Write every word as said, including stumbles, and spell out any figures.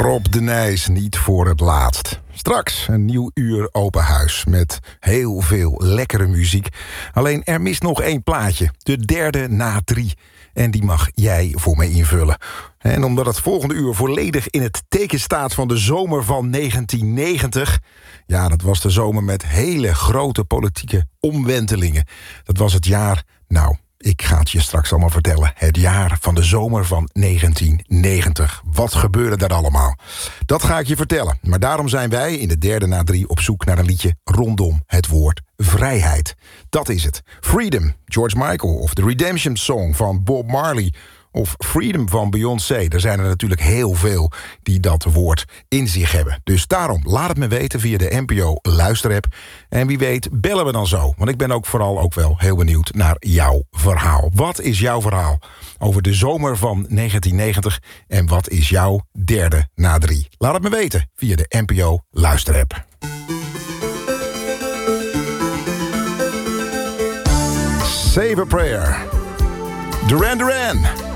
Rob de Nijs, niet voor het laatst. Straks een nieuw uur open huis met heel veel lekkere muziek. Alleen er mist nog één plaatje, de derde na drie. En die mag jij voor mij invullen. En omdat het volgende uur volledig in het teken staat van de zomer van negentien negentig... ja, dat was de zomer met hele grote politieke omwentelingen. Dat was het jaar, nou, ik ga het je straks allemaal vertellen. Het jaar van de zomer van negentien negentig. Wat gebeurde daar allemaal? Dat ga ik je vertellen. Maar daarom zijn wij in de derde na drie op zoek naar een liedje rondom het woord vrijheid. Dat is het. Freedom, George Michael of The Redemption Song van Bob Marley of Freedom van Beyoncé. Er zijn er natuurlijk heel veel die dat woord in zich hebben. Dus daarom, laat het me weten via de N P O luisterapp. En wie weet bellen we dan zo. Want ik ben ook vooral ook wel heel benieuwd naar jouw verhaal. Wat is jouw verhaal over de zomer van negentien negentig? En wat is jouw derde na drie? Laat het me weten via de N P O luisterapp. Save a Prayer. Duran Duran.